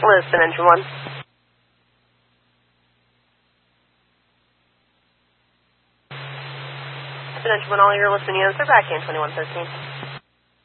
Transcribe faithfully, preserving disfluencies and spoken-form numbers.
Listen, engine one. Listen, engine one, all your listening units are back in twenty-one thirteen.